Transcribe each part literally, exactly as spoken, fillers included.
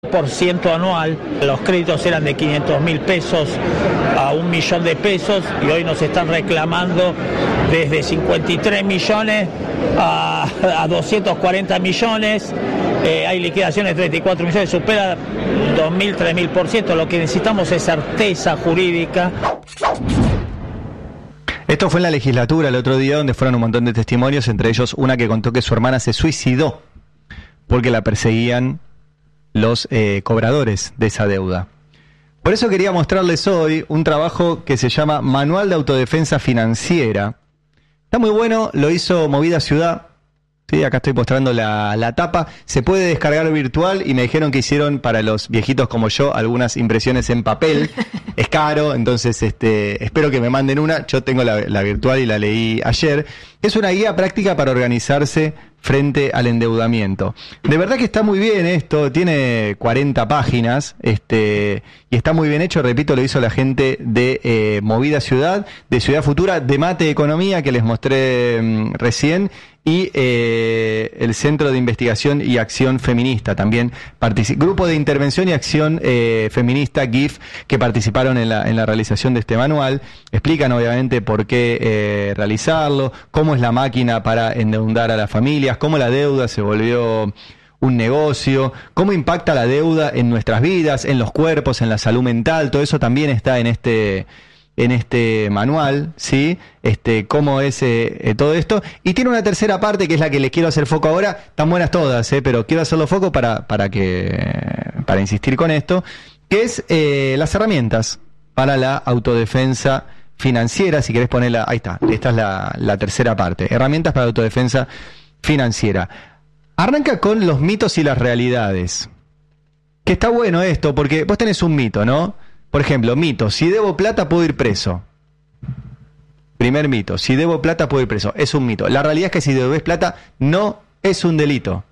por ciento anual. Los créditos eran de quinientos mil pesos a un millón de pesos y hoy nos están reclamando desde cincuenta y tres millones a, a doscientos cuarenta millones. Eh, hay liquidaciones de treinta y cuatro millones, supera dos mil, tres mil por ciento. Lo que necesitamos es certeza jurídica. Esto fue en la legislatura el otro día, donde fueron un montón de testimonios, entre ellos una que contó que su hermana se suicidó porque la perseguían los eh, cobradores de esa deuda. Por eso quería mostrarles hoy un trabajo que se llama Manual de Autodefensa Financiera. Está muy bueno, lo hizo Movida Ciudad. Sí, acá estoy mostrando la, la tapa. Se puede descargar virtual y me dijeron que hicieron para los viejitos como yo algunas impresiones en papel. Es caro, entonces este, espero que me manden una. Yo tengo la, la virtual y la leí ayer. Es una guía práctica para organizarse frente al endeudamiento. De verdad que está muy bien esto, tiene cuarenta páginas, este, y está muy bien hecho, repito, lo hizo la gente de eh, Movida Ciudad, de Ciudad Futura, de Mate Economía, que les mostré mmm, recién, y eh, el Centro de Investigación y Acción Feminista también, partici- Grupo de Intervención y Acción eh, Feminista, G I F, que participaron en la, en la realización de este manual. Explican obviamente por qué eh, realizarlo, cómo es la máquina para endeudar a las familias, cómo la deuda se volvió un negocio, cómo impacta la deuda en nuestras vidas, en los cuerpos, en la salud mental. Todo eso también está en este en este manual, ¿sí? Este, cómo es eh, eh, todo esto. Y tiene una tercera parte que es la que les quiero hacer foco ahora. Están buenas todas, ¿eh? Pero quiero hacerlo foco para, para que para insistir con esto, que es eh, las herramientas para la autodefensa financiera. Si querés ponerla, ahí está, esta es la, la tercera parte, herramientas para la autodefensa financiera. Arranca con los mitos y las realidades, que está bueno esto, porque vos tenés un mito, ¿no? Por ejemplo, mito, si debo plata puedo ir preso. Primer mito, si debo plata puedo ir preso. Es un mito. La realidad es que si debes plata no es un delito.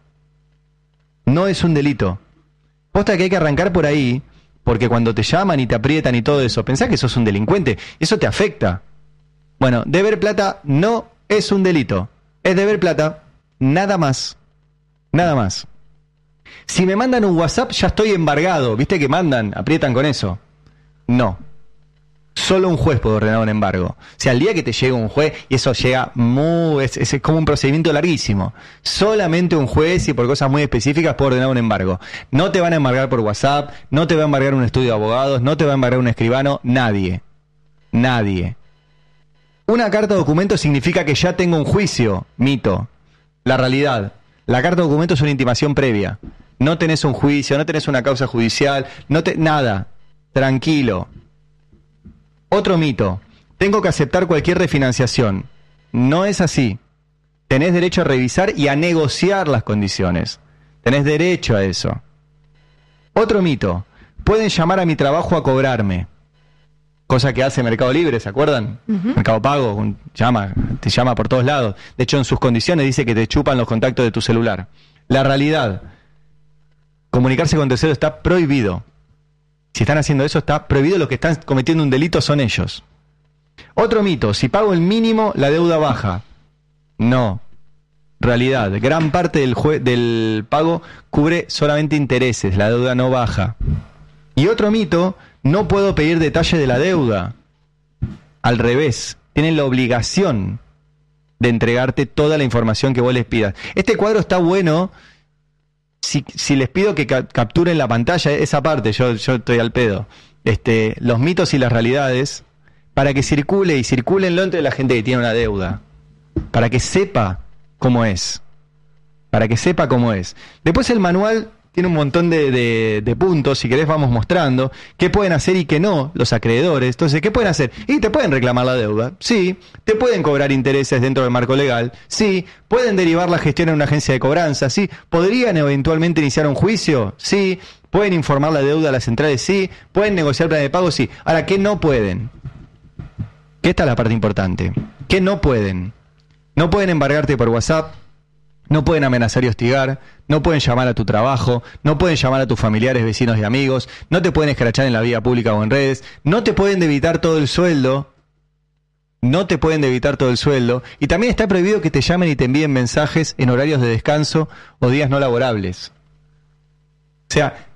No es un delito. Posta que hay que arrancar por ahí, porque cuando te llaman y te aprietan y todo eso, pensás que sos un delincuente, eso te afecta. Bueno, deber plata no es un delito. Es deber plata, nada más. Nada más. Si me mandan un WhatsApp ya estoy embargado. ¿Viste que mandan? Aprietan con eso. No. Solo un juez puede ordenar un embargo. O sea, el día que te llega un juez, y eso llega muy... Es, es como un procedimiento larguísimo. Solamente un juez, y por cosas muy específicas, puede ordenar un embargo. No te van a embargar por WhatsApp, no te va a embargar un estudio de abogados, no te va a embargar un escribano, nadie. Nadie. Una carta de documento significa que ya tengo un juicio. Mito. La realidad. La carta de documento es una intimación previa. No tenés un juicio, no tenés una causa judicial, no te, nada. Tranquilo. Otro mito. Tengo que aceptar cualquier refinanciación. No es así. Tenés derecho a revisar y a negociar las condiciones. Tenés derecho a eso. Otro mito. Pueden llamar a mi trabajo a cobrarme. Cosa que hace Mercado Libre, ¿se acuerdan? Uh-huh. Mercado Pago, un, llama, te llama por todos lados. De hecho, en sus condiciones dice que te chupan los contactos de tu celular. La realidad, comunicarse con terceros está prohibido. Si están haciendo eso, está prohibido. Los que están cometiendo un delito son ellos. Otro mito, si pago el mínimo, la deuda baja. No. Realidad, gran parte del, jue- del pago cubre solamente intereses, la deuda no baja. Y otro mito, no puedo pedir detalle de la deuda. Al revés, tienen la obligación de entregarte toda la información que vos les pidas. Este cuadro está bueno. Si, si les pido que ca- capturen la pantalla, esa parte, yo, yo estoy al pedo. Este, los mitos y las realidades, para que circule y circulenlo entre la gente que tiene una deuda. Para que sepa cómo es. Para que sepa cómo es. Después el manual tiene un montón de, de, de puntos, si querés vamos mostrando qué pueden hacer y qué no los acreedores. Entonces, ¿qué pueden hacer? Y te pueden reclamar la deuda, sí. Te pueden cobrar intereses dentro del marco legal, sí. Pueden derivar la gestión en una agencia de cobranza, sí. ¿Podrían eventualmente iniciar un juicio? Sí. ¿Pueden informar la deuda a las centrales? Sí. ¿Pueden negociar plan de pago? Sí. Ahora, ¿qué no pueden? Que esta es la parte importante. ¿Qué no pueden? No pueden embargarte por WhatsApp. No pueden amenazar y hostigar, no pueden llamar a tu trabajo, no pueden llamar a tus familiares, vecinos y amigos, no te pueden escrachar en la vía pública o en redes, no te pueden debitar todo el sueldo, no te pueden debitar todo el sueldo, y también está prohibido que te llamen y te envíen mensajes en horarios de descanso o días no laborables. O sea,